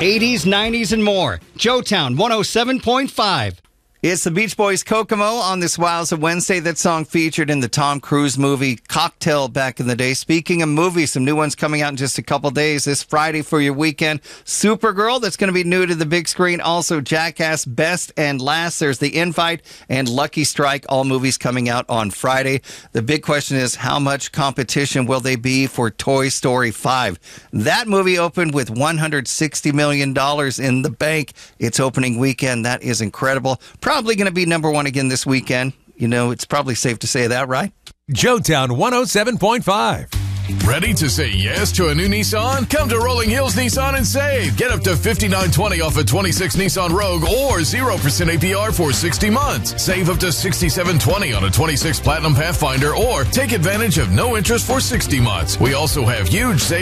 80s, 90s, and more. Joetown 107.5. It's the Beach Boys Kokomo on this Wowza Wednesday. That song featured in the Tom Cruise movie Cocktail back in the day. Speaking of movies, some new ones coming out in just a couple days. This Friday for your weekend. Supergirl, that's going to be new to the big screen. Also, Jackass, Best and Last. There's The Invite and Lucky Strike. All movies coming out on Friday. The big question is, how much competition will they be for Toy Story 5? That movie opened with $160 million in the bank. Its opening weekend. That is incredible. Probably going to be number one again this weekend. You know, it's probably safe to say that, right? Joetown 107.5. Ready to say yes to a new Nissan? Come to Rolling Hills Nissan and save. Get up to $5,920 off a 26 Nissan Rogue or 0% APR for 60 months. Save up to $6,720 on a 26 Platinum Pathfinder or take advantage of no interest for 60 months. We also have huge savings